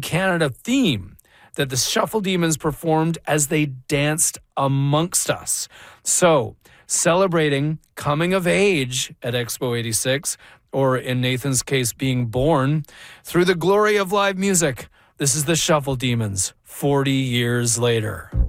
Canada theme that the Shuffle Demons performed as they danced amongst us. So, celebrating coming of age at Expo 86, or in Nathan's case, being born, through the glory of live music. This is the Shuffle Demons, 40 years later.